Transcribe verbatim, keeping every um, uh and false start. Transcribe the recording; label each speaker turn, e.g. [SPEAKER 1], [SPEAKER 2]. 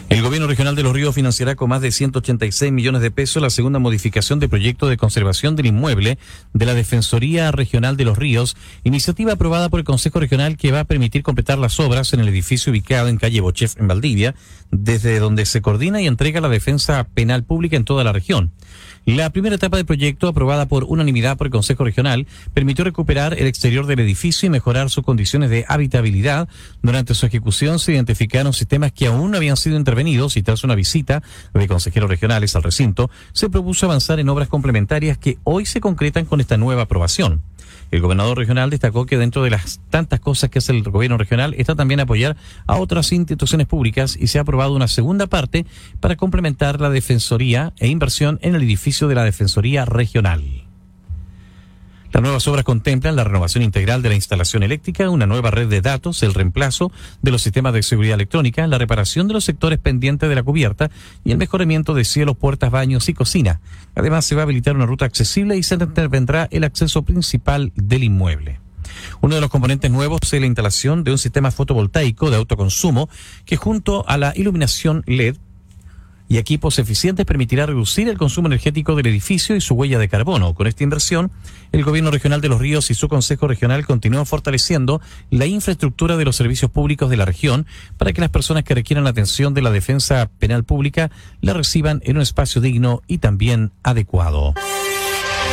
[SPEAKER 1] El gobierno regional de Los Ríos financiará con más de ciento ochenta y seis millones de pesos la segunda modificación de proyecto de conservación del inmueble de la Defensoría Regional de Los Ríos, iniciativa aprobada por el Consejo Regional que va a permitir completar las obras en el edificio ubicado en calle Bochef en Valdivia, desde donde se coordina y entrega la defensa penal pública en toda la región. La primera etapa del proyecto, aprobada por unanimidad por el Consejo Regional, permitió recuperar el exterior del edificio y mejorar sus condiciones de habitabilidad. Durante su ejecución se identificaron sistemas que aún no habían sido intervenidos y tras una visita de consejeros regionales al recinto, se propuso avanzar en obras complementarias que hoy se concretan con esta nueva aprobación. El gobernador regional destacó que dentro de las tantas cosas que hace el gobierno regional está también apoyar a otras instituciones públicas y se ha aprobado una segunda parte para complementar la defensoría e inversión en el edificio de la Defensoría Regional. Las nuevas obras contemplan la renovación integral de la instalación eléctrica, una nueva red de datos, el reemplazo de los sistemas de seguridad electrónica, la reparación de los sectores pendientes de la cubierta y el mejoramiento de cielos, puertas, baños y cocina. Además, se va a habilitar una ruta accesible y se intervendrá el acceso principal del inmueble. Uno de los componentes nuevos es la instalación de un sistema fotovoltaico de autoconsumo que, junto a la iluminación L E D y equipos eficientes, permitirá reducir el consumo energético del edificio y su huella de carbono. Con esta inversión, el gobierno regional de Los Ríos y su consejo regional continúan fortaleciendo la infraestructura de los servicios públicos de la región para que las personas que requieran la atención de la defensa penal pública la reciban en un espacio digno y también adecuado.